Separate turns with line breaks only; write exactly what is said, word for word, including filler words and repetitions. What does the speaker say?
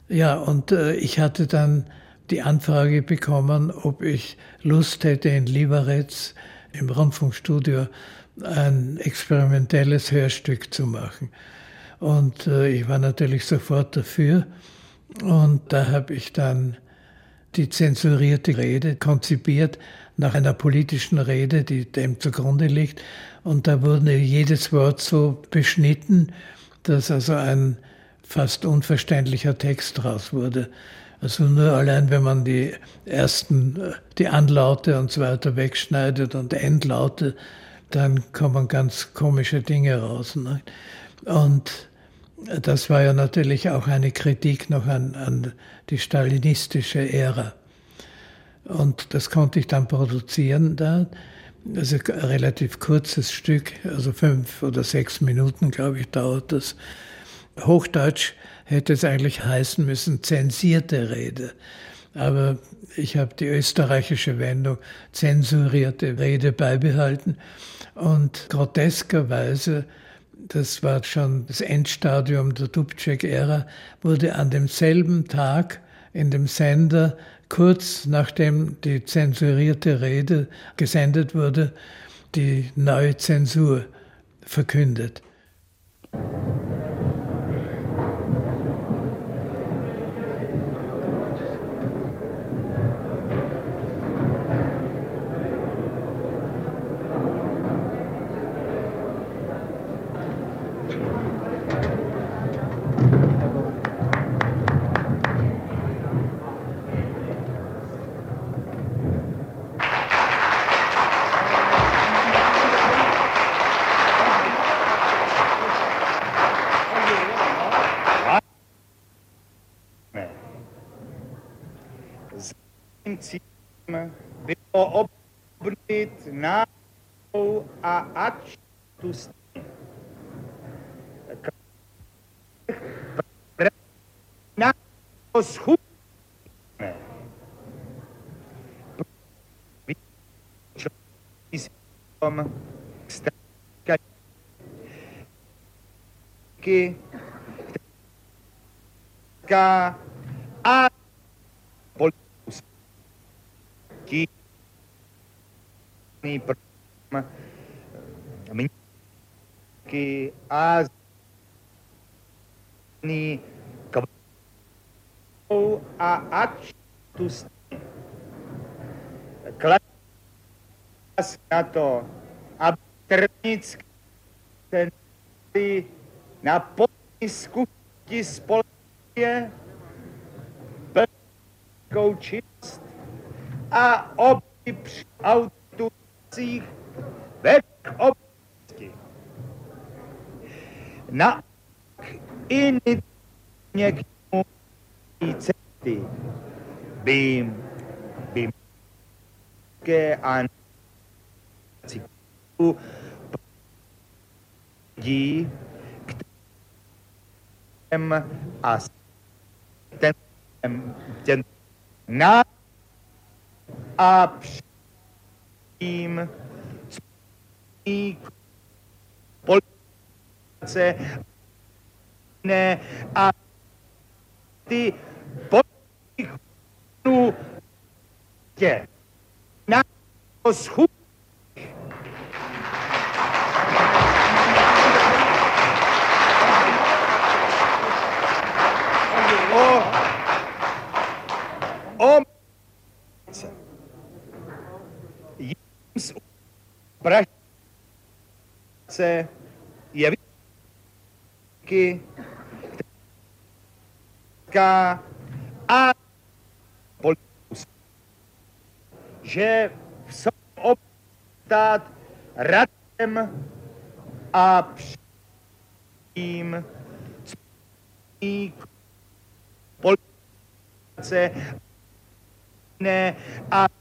Ja, und äh, ich hatte dann die Anfrage bekommen, ob ich Lust hätte, in Liberec im Rundfunkstudio ein experimentelles Hörstück zu machen. Und äh, ich war natürlich sofort dafür. Und da habe ich dann die zensurierte Rede konzipiert nach einer politischen Rede, die dem zugrunde liegt. Und da wurde jedes Wort so beschnitten, dass also ein fast unverständlicher Text draus wurde. Also nur allein, wenn man die ersten, die Anlaute und so weiter wegschneidet und Endlaute, dann kommen ganz komische Dinge raus. Ne? Und das war ja natürlich auch eine Kritik noch an, an die stalinistische Ära. Und das konnte ich dann produzieren da. Also ein relativ kurzes Stück, also fünf oder sechs Minuten, glaube ich, dauert das. Hochdeutsch hätte es eigentlich heißen müssen, zensierte Rede. Aber ich habe die österreichische Wendung zensurierte Rede beibehalten. Und groteskerweise, das war schon das Endstadium der Dubček-Ära, wurde an demselben Tag in dem Sender, kurz nachdem die zensurierte Rede gesendet wurde, die neue Zensur verkündet.
Cílem bylo obnovit národnou a ač tu na schůdné. A politicus tí mníky a zní kvou a ač tu klas na to, aby trnický ten na potisku společně velkou činnost a oby při autocích ve oblasti. Na inicině k němu cesty by by ke a cyklu lidí, kterým a ten, ten na a přím politice ne a ty politiku tě na schůd o o jim z Pražce je výky, která a politikus, že v sobě obstát radem a přím politice ne a